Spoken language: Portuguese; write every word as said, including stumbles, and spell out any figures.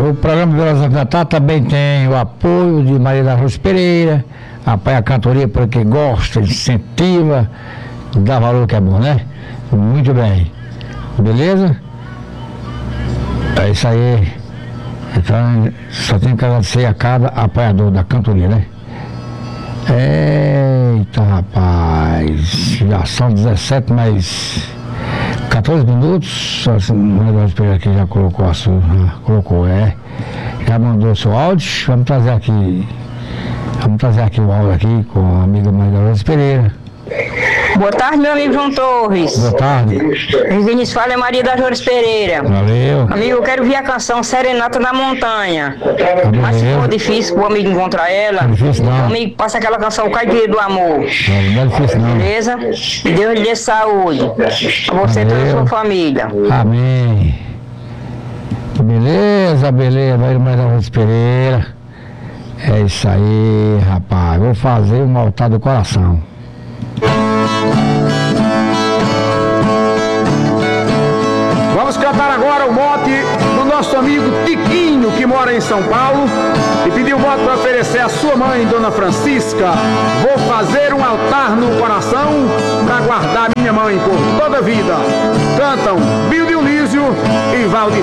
o programa Violas da Cantar também tem o apoio de Maria da Rosa Pereira, apoia a cantoria porque gosta, incentiva, dá valor que é bom, né? Muito bem. Beleza? É isso aí. Então, só tenho que agradecer a cada apoiador da cantoria, né? Eita, rapaz, já são dezessete mais quatorze minutos. Só assim, o aqui já colocou a sua, já colocou, é. Já mandou o seu áudio. Vamos trazer aqui. Vamos trazer aqui o áudio aqui com a amiga Maria Rosa Pereira. Boa tarde, meu amigo João Torres. Boa tarde. Vinícius fala é Maria das Flores Pereira. Valeu. Amigo, eu quero ouvir a canção Serenata da Montanha. Valeu. Mas se for difícil pro amigo encontrar ela, Não é difícil, não. o amigo passa aquela canção Caipira do Amor. Não, não é difícil não. Beleza? Deus lhe dê saúde. A você e toda a sua família. Amém. Beleza, beleza. Vai Maria Rosa Pereira. É isso aí, rapaz. Vou fazer um altar do coração. Vamos cantar agora o mote do nosso amigo Tiquinho, que mora em São Paulo, e pediu o mote para oferecer à sua mãe, Dona Francisca. Vou fazer um altar no coração para guardar minha mãe por toda a vida. Cantam Bill Dionísio e Valdir.